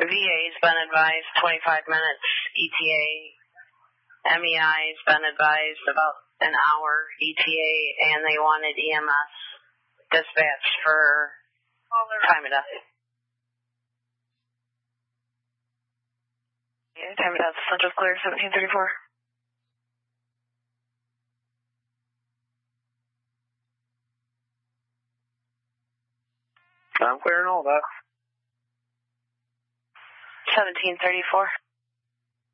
VA's been advised 25 minutes ETA. MEI's been advised about an hour ETA, and they wanted EMS dispatch for time of death. Yeah, time of death. Central clear, 1734. I'm clearing all that. 1734.